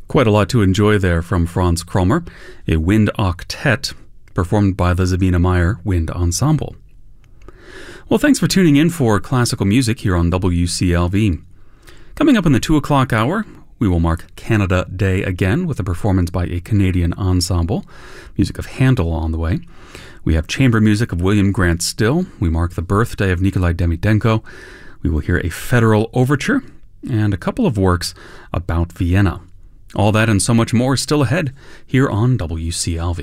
Quite a lot to enjoy there from Franz Kromer, a wind octet performed by the Sabine Meyer Wind Ensemble. Well, thanks for tuning in for classical music here on WCLV. Coming up in the 2 o'clock hour, we will mark Canada Day again with a performance by a Canadian ensemble. Music of Handel on the way. We have chamber music of William Grant Still. We mark the birthday of Nikolai Demidenko. We will hear a federal overture and a couple of works about Vienna. All that and so much more is still ahead here on WCLV.